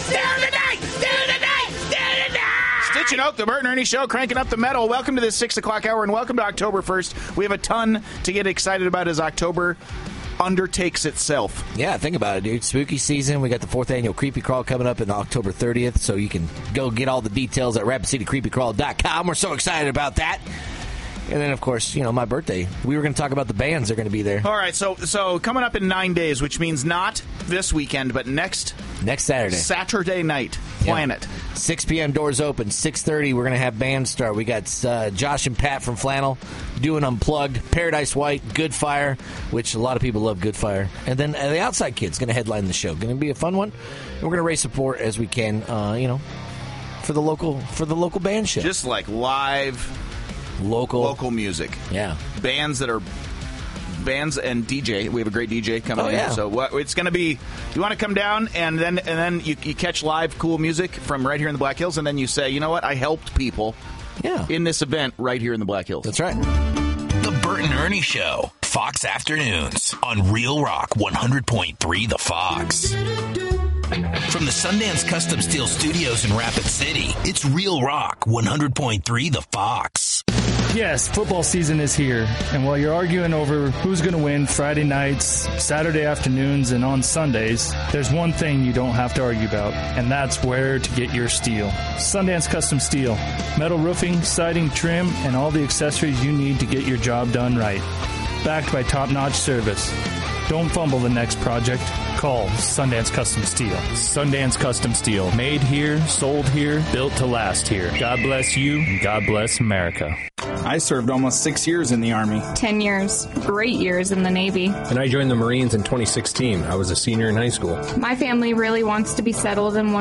Stitch and Oak, the Bert and Ernie Show, cranking up the metal. Welcome to this 6 o'clock hour, and welcome to October 1st. We have a ton to get excited about as October undertakes itself. Yeah, think about it, dude. Spooky season. We got the 4th annual Creepy Crawl coming up on October 30th, so you can go get all the details at RapidCityCreepyCrawl.com. We're so excited about that. And then, of course, my birthday. We were going to talk about the bands that are going to be there. All right, so coming up in 9 days, which means not this weekend, but next Saturday night, Planet. Yep. 6 p.m. doors open. 6:30, we're going to have bands start. We got Josh and Pat from Flannel doing Unplugged, Paradise White, Good Fire, which a lot of people love Good Fire. And then the Outside Kids going to headline the show. Going to be a fun one. And we're going to raise support as we can, for the local band show. Just like live local music. Yeah. Bands and DJ. We have a great DJ coming in. So it's going to be, you want to come down and then you catch live cool music from right here in the Black Hills, and then you say, you know what, I helped people in this event right here in the Black Hills. That's right. The Bert and Ernie Show, Fox Afternoons on Real Rock 100.3 The Fox. From the Sundance Custom Steel Studios in Rapid City, it's Real Rock 100.3 The Fox. Yes, football season is here, and while you're arguing over who's going to win Friday nights, Saturday afternoons, and on Sundays, there's one thing you don't have to argue about, and that's where to get your steel. Sundance Custom Steel. Metal roofing, siding, trim, and all the accessories you need to get your job done right. Backed by top-notch service. Don't fumble the next project. Call Sundance Custom Steel. Sundance Custom Steel. Made here, sold here, built to last here. God bless you, and God bless America. I served almost 6 years in the Army. 10 years. Great years in the Navy. And I joined the Marines in 2016. I was a senior in high school. My family really wants to be settled in one